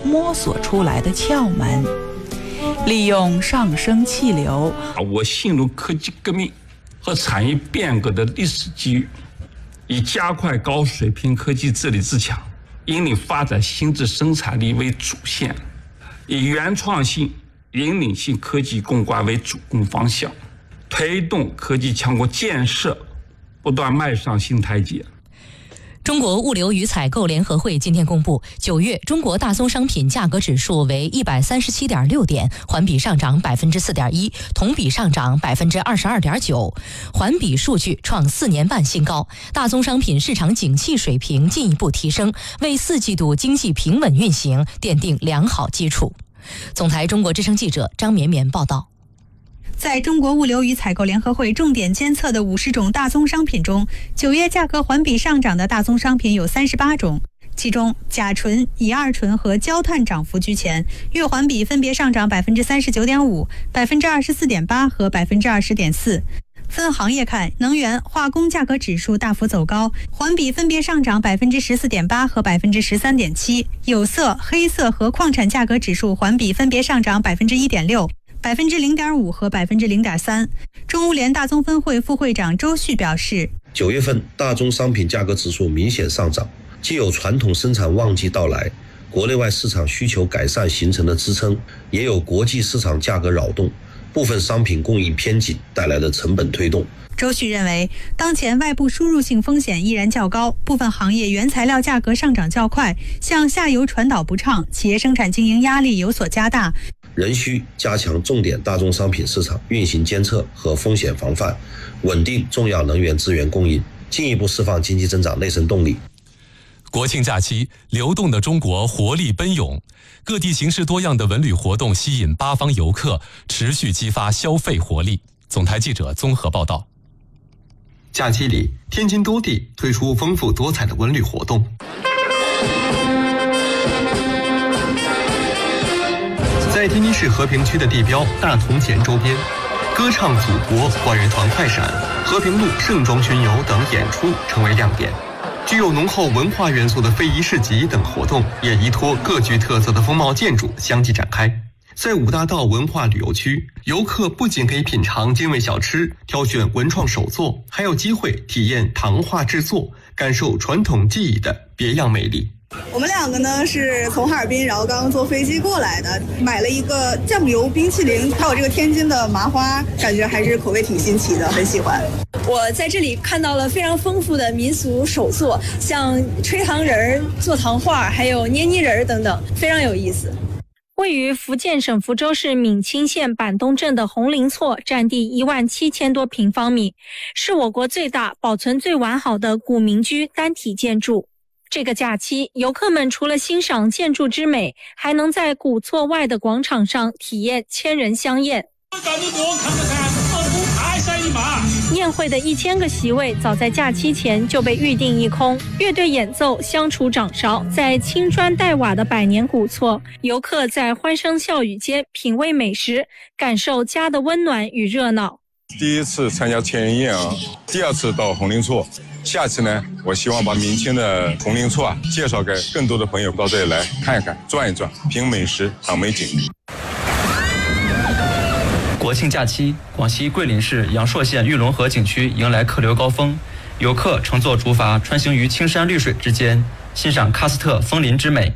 摸索出来的窍门。利用上升气流， 我进入科技革命和产业变革的历史机遇，以加快高水平科技治理自强，引领发展新质生产力为主线，以原创性、引领性科技攻关为主攻方向，推动科技强国建设不断迈上新台阶。 中国物流与采购联合会今天公布，9月中国大宗商品价格指数为137.6点，环比上涨4.1%，同比上涨22.9%，环比数据创4年半新高。大宗商品市场景气水平进一步提升，为4季度经济平稳运行奠定良好基础。总台中国之声记者张绵绵报道。 在中国物流与采购联合会重点监测的50种大宗商品中，9月价格环比上涨的大宗商品有38种，其中甲醇、乙二醇和焦炭涨幅居前，月环比分别上涨39.5%、24.8%和20.4%。分行业看，能源、化工价格指数大幅走高，环比分别上涨14.8%和13.7%。有色、黑色和矿产价格指数环比分别上涨1.6%。0.5%和0.3%。中物联大宗分会副会长周旭表示 ，9月份大宗商品价格指数明显上涨，既有传统生产旺季到来，国内外市场需求改善形成的支撑，也有国际市场价格扰动，部分商品供应偏紧带来的成本推动。 周旭认为，当前外部输入性风险依然较高，部分行业原材料价格上涨较快，向下游传导不畅，企业生产经营压力有所加大。 仍需加强重点大宗商品市场运行监测和风险防范，稳定重要能源资源供应，进一步释放经济增长内生动力。 国庆假期，流动的中国活力奔涌，各地形式多样的文旅活动吸引八方游客，持续激发消费活力。总台记者综合报道。 假期里，天津多地推出丰富多彩的文旅活动。在天津市和平区的地标大同前周边，歌唱祖国、管乐团快闪、和平路盛装巡游等演出成为亮点。具有浓厚文化元素的非遗市集等活动也依托各具特色的风貌建筑相继展开。在五大道文化旅游区，游客不仅可以品尝精味小吃，挑选文创手作，还有机会体验糖画制作，感受传统技艺的别样魅力。 我们两个呢是从哈尔滨，然后刚刚坐飞机过来的，买了一个酱油冰淇淋，还有这个天津的麻花，感觉还是口味挺新奇的，很喜欢。 我在这里看到了非常丰富的民俗手作，像吹糖人、做糖画，还有捏泥人等等，非常有意思。 位于福建省福州市闽清县板东镇的红林厝，占地17000多平方米，是我国最大、保存最完好的古民居单体建筑。这个假期，游客们除了欣赏建筑之美，还能在古厝外的广场上体验千人香宴。宴会的1000个席位早在假期前就被预定一空，乐队演奏，相处掌勺，在青砖黛瓦的百年古厝，游客在欢声笑语间品味美食，感受家的温暖与热闹。 第一次参加千人宴第二次到红林厝，下次呢，我希望把明清的红林厝介绍给更多的朋友到这里来看一看、转一转，品美食、赏美景。 国庆假期，广西桂林市阳朔县玉龙河景区迎来客流高峰，游客乘坐竹筏穿行于青山绿水之间，欣赏喀斯特枫林之美。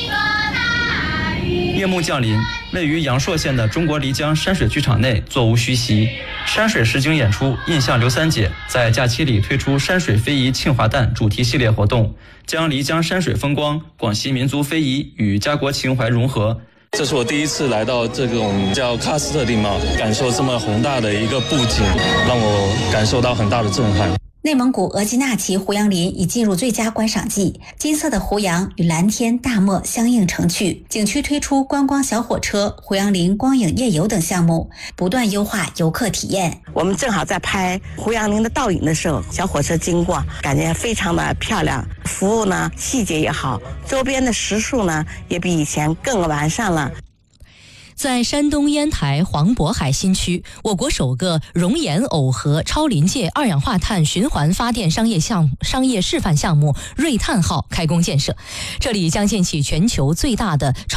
夜幕降临，位于阳朔县的中国漓江山水剧场内座无虚席，山水实景演出印象刘三姐在假期里推出山水非遗庆华诞主题系列活动，将漓江山水风光、广西民族非遗与家国情怀融合。 这是我第一次来到这种叫喀斯特地貌，感受这么宏大的一个布景，让我感受到很大的震撼。 内蒙古额济纳旗胡杨林已进入最佳观赏季，金色的胡杨与蓝天大漠相映成趣。景区推出观光小火车、胡杨林光影夜游等项目，不断优化游客体验。 我们正好在拍胡杨林的倒影的时候，小火车经过，感觉非常的漂亮。服务呢，细节也好，周边的食宿呢，也比以前更完善了。 在山东烟台黄渤海新区，我国首个熔岩耦合超临界二氧化碳循环发电商业示范项目“瑞碳号”开工建设，这里将建起全球最大的